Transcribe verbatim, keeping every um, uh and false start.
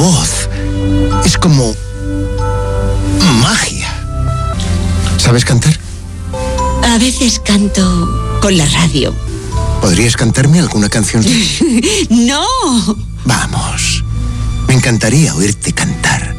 voz es como magia. ¿Sabes cantar? A veces canto con la radio. ¿Podrías cantarme alguna canción? ¡No! Vamos. Me encantaría oírte cantar.